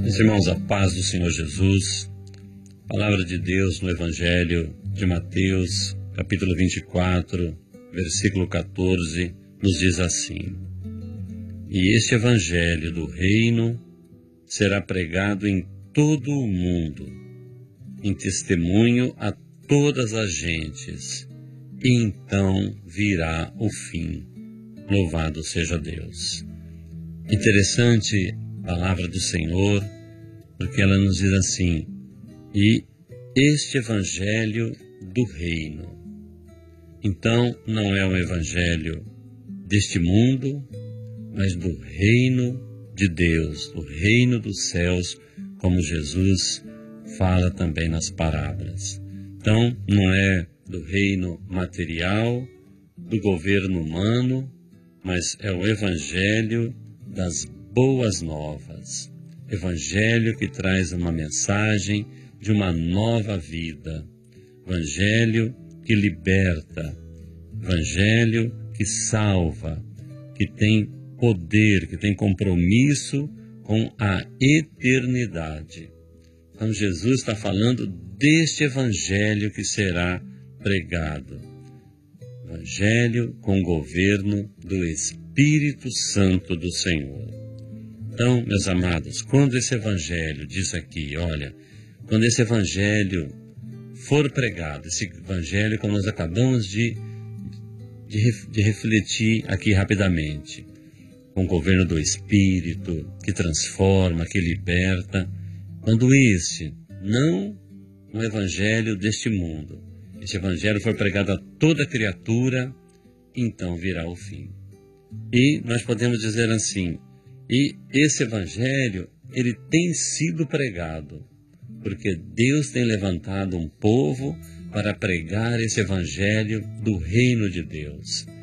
Meus irmãos, a paz do Senhor Jesus, palavra de Deus no Evangelho de Mateus, capítulo 24, versículo 14, nos diz assim: E este Evangelho do Reino será pregado em todo o mundo, em testemunho a todas as gentes, e então virá o fim. Louvado seja Deus. Interessante a palavra do Senhor, porque ela nos diz assim: e este Evangelho do Reino. Então, não é um Evangelho deste mundo, mas do Reino de Deus, do Reino dos céus, como Jesus fala também nas parábolas. Então, não é do reino material, do governo humano, mas é o Evangelho das boas novas. Evangelho que traz uma mensagem de uma nova vida. Evangelho que liberta. Evangelho que salva, que tem poder, que tem compromisso com a eternidade. Então Jesus está falando deste Evangelho que será pregado. Evangelho com o governo do Espírito Santo do Senhor. Então, meus amados, quando esse Evangelho diz aqui, olha, quando esse Evangelho for pregado, esse Evangelho que nós acabamos de refletir aqui rapidamente, com o governo do Espírito, que transforma, que liberta, quando esse, não um Evangelho deste mundo, esse Evangelho for pregado a toda criatura, então virá o fim. E nós podemos dizer assim, e esse Evangelho, ele tem sido pregado, porque Deus tem levantado um povo para pregar esse Evangelho do reino de Deus.